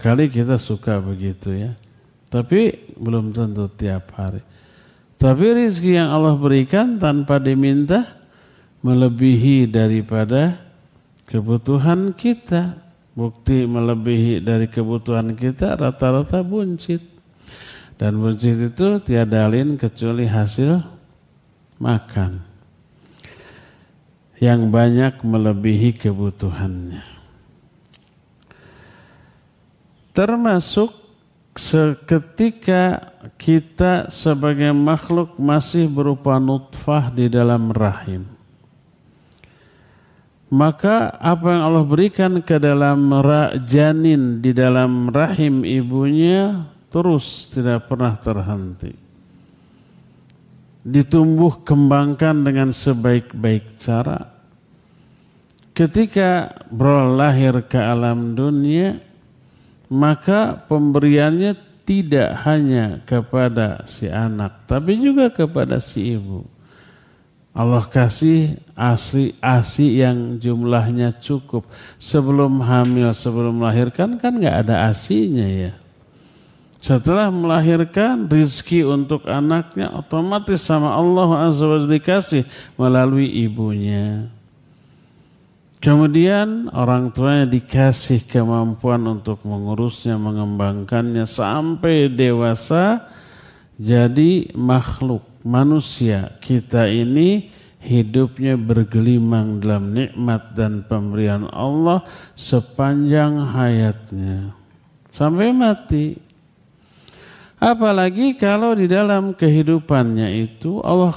Barangkali kita suka begitu ya. Tapi belum tentu tiap hari. Tapi rizki yang Allah berikan tanpa diminta melebihi daripada kebutuhan kita. Bukti melebihi dari kebutuhan kita rata-rata buncit. Dan buncit itu tiada lain kecuali hasil makan yang banyak melebihi kebutuhannya. Termasuk seketika kita sebagai makhluk masih berupa nutfah di dalam rahim. Maka apa yang Allah berikan ke dalam janin di dalam rahim ibunya terus tidak pernah terhenti. Ditumbuh kembangkan dengan sebaik-baik cara. Ketika berlahir ke alam dunia, maka pemberiannya tidak hanya kepada si anak, tapi juga kepada si ibu. Allah kasih ASI yang jumlahnya cukup. Sebelum hamil, sebelum melahirkan kan gak ada ASI-nya ya. Setelah melahirkan, rizki untuk anaknya otomatis sama Allah Azza wa Jalla dikasih melalui ibunya. Kemudian orang tuanya dikasih kemampuan untuk mengurusnya, mengembangkannya sampai dewasa jadi makhluk. Manusia kita ini hidupnya bergelimang dalam nikmat dan pemberian Allah sepanjang hayatnya sampai mati. Apalagi kalau di dalam kehidupannya itu Allah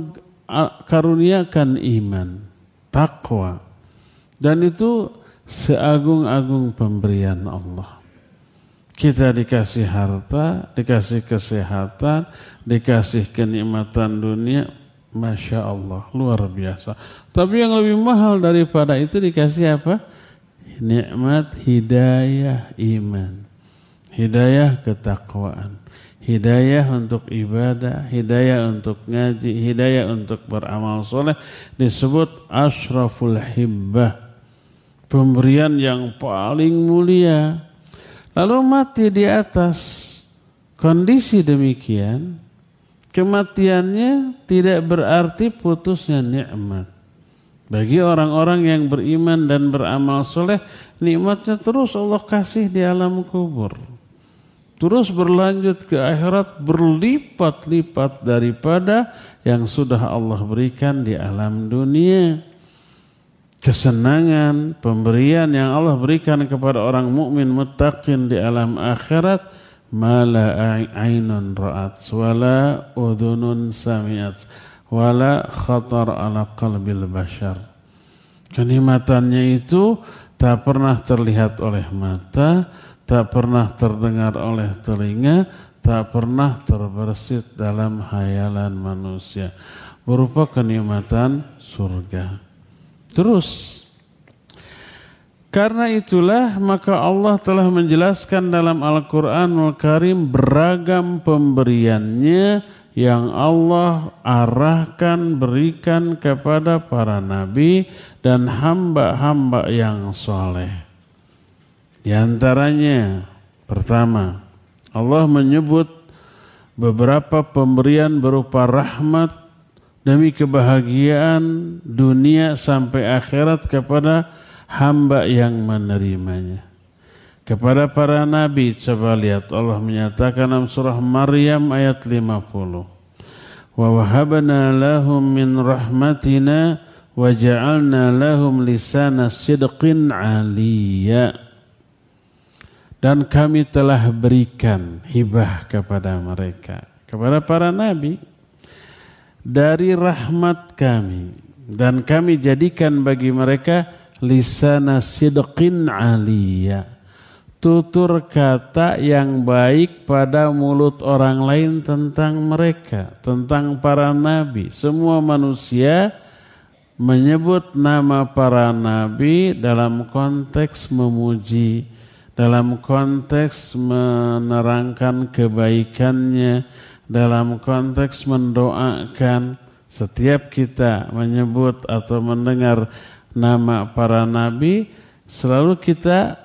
karuniakan iman, takwa, dan itu seagung-agung pemberian Allah. Kita dikasih harta, dikasih kesehatan, dikasih kenikmatan dunia, Masya Allah, luar biasa. Tapi yang lebih mahal daripada itu dikasih apa? Nikmat hidayah iman, hidayah ketakwaan, hidayah untuk ibadah, hidayah untuk ngaji, hidayah untuk beramal soleh. Disebut asyraful hibbah, pemberian yang paling mulia. Lalu mati di atas kondisi demikian, kematiannya tidak berarti putusnya nikmat. Bagi orang-orang yang beriman dan beramal soleh, nikmatnya terus Allah kasih di alam kubur. Terus berlanjut ke akhirat berlipat-lipat daripada yang sudah Allah berikan di alam dunia. Kesenangan, pemberian yang Allah berikan kepada orang mukmin muttaqin di alam akhirat, mala ainun ra'at wala udhunun sami'at wala khatar ala qalbil bashar. Kenikmatannya itu tak pernah terlihat oleh mata, tak pernah terdengar oleh telinga, tak pernah terbersit dalam hayalan manusia, berupa kenikmatan surga. Terus, karena itulah maka Allah telah menjelaskan dalam Al-Quranul Karim beragam pemberiannya yang Allah arahkan berikan kepada para nabi dan hamba-hamba yang soleh. Di antaranya, pertama, Allah menyebut beberapa pemberian berupa rahmat demi kebahagiaan dunia sampai akhirat kepada hamba yang menerimanya. Kepada para nabi, coba lihat Allah menyatakan dalam surah Maryam ayat 50. Wa wahabna lahum min rahmatina wa ja'alna lahum lisana sidqin aliyya. Dan kami telah berikan hibah kepada mereka, kepada para nabi, dari rahmat kami, dan kami jadikan bagi mereka lisana sidqin aliyya, tutur kata yang baik pada mulut orang lain tentang mereka, tentang para nabi. Semua manusia menyebut nama para nabi dalam konteks memuji, dalam konteks menerangkan kebaikannya, dalam konteks mendoakan. Setiap kita menyebut atau mendengar nama para nabi, selalu kita